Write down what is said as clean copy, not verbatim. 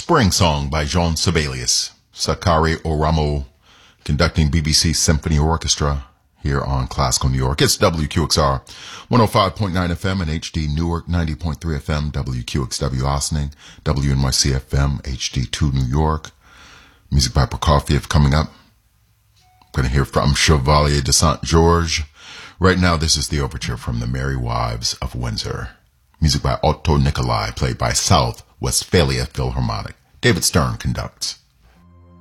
Spring Song by Jean Sibelius. Sakari Oramo conducting BBC Symphony Orchestra here on Classical New York. It's WQXR 105.9 FM and HD Newark, 90.3 FM, WQXW Ossining, WNYC FM, HD2 New York. Music by Prokofiev coming up. Going to hear from Chevalier de Saint-Georges. Right now, this is the overture from The Merry Wives of Windsor. Music by Otto Nicolai, played by South Westphalia Philharmonic. David Stern conducts.